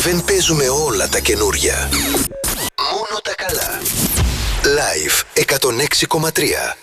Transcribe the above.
Δεν παίζουμε όλα τα καινούρια. Μόνο τα καλά. Live 106,3.